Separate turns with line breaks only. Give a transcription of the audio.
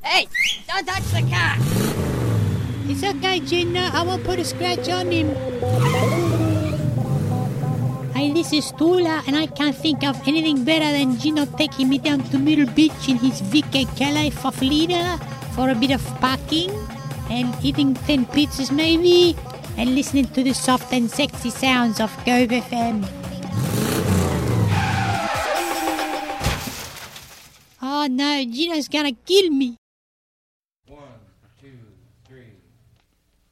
Hey, don't touch the car.
It's okay, Gina. I won't put a scratch on him. Hey, this is Tula, and I can't think of anything better than Gino taking me down to Middle Beach in his VK Calais Faflina for a bit of parking and eating 10 pizzas maybe and listening to the soft and sexy sounds of Cove FM. Oh no, Gino's gonna kill me.